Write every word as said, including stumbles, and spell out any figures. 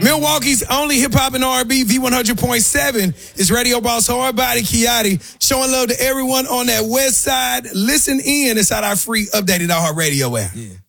Milwaukee's only hip-hop and R and B, V one hundred point seven, is Radio Boss Hardbody Kiati, showing love to everyone on that west side. Listen in inside our free updated iHeartRadio app. Yeah.